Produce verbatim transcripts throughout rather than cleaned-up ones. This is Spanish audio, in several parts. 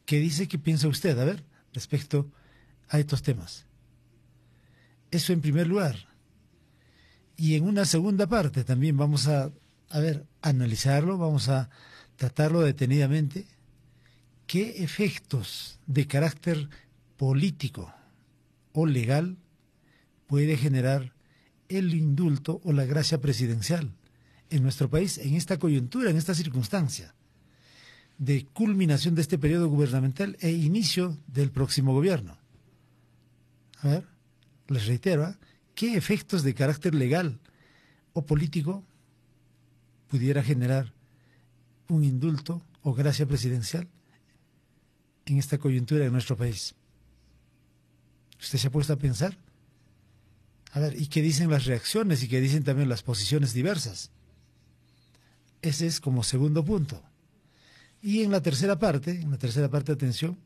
¿Qué dice, qué piensa usted, a ver, respecto a estos temas? Eso en primer lugar. Y en una segunda parte también vamos a, a ver, analizarlo, vamos a tratarlo detenidamente. ¿Qué efectos de carácter político o legal puede generar el indulto o la gracia presidencial en nuestro país, en esta coyuntura, en esta circunstancia de culminación de este periodo gubernamental e inicio del próximo gobierno? A ver, les reitero, ¿eh? ¿Qué efectos de carácter legal o político pudiera generar un indulto o gracia presidencial en esta coyuntura de nuestro país? ¿Usted se ha puesto a pensar? A ver, ¿y qué dicen las reacciones y qué dicen también las posiciones diversas? Ese es como segundo punto. Y en la tercera parte, en la tercera parte, atención,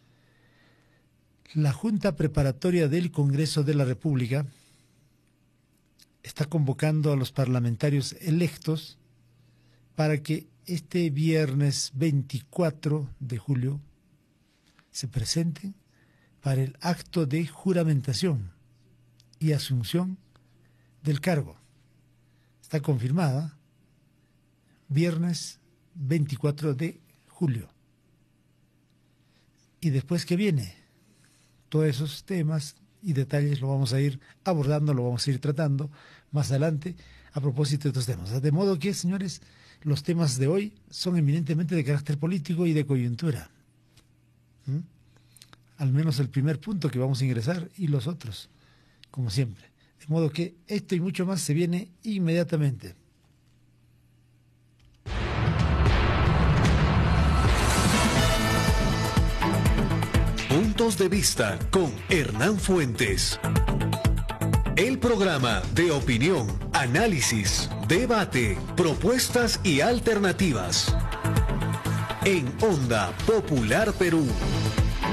la Junta Preparatoria del Congreso de la República está convocando a los parlamentarios electos para que este viernes veinticuatro de julio se presenten para el acto de juramentación y asunción del cargo. Está confirmada, viernes veinticuatro de julio. Y después, ¿qué viene? Todos esos temas y detalles lo vamos a ir abordando, lo vamos a ir tratando más adelante a propósito de estos temas. De modo que, señores, los temas de hoy son eminentemente de carácter político y de coyuntura. ¿Mm? Al menos el primer punto que vamos a ingresar y los otros, como siempre. De modo que esto y mucho más se viene inmediatamente. Puntos de vista con Hernán Fuentes. El programa de opinión, análisis, debate, propuestas y alternativas. En Onda Popular Perú.